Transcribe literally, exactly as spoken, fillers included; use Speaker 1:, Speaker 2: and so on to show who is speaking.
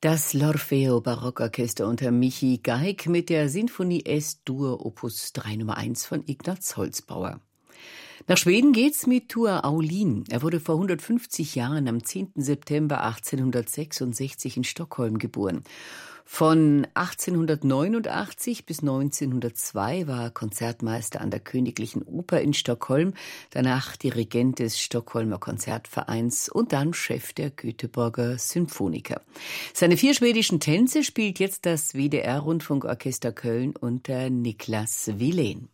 Speaker 1: Das L'Orfeo Barockorchester unter Michi Geig mit der Sinfonie S-Dur Opus drei Nummer eins von Ignaz Holzbauer. Nach Schweden geht's mit Tua Aulin. Er wurde vor hundertfünfzig Jahren am zehnten September achtzehnhundertsechsundsechzig in Stockholm geboren. Von achtzehnhundertneunundachtzig bis neunzehnhundertzwei war er Konzertmeister an der Königlichen Oper in Stockholm, danach Dirigent des Stockholmer Konzertvereins und dann Chef der Göteborger Symphoniker. Seine vier schwedischen Tänze spielt jetzt das W D R-Rundfunkorchester Köln unter Niklas Wilén.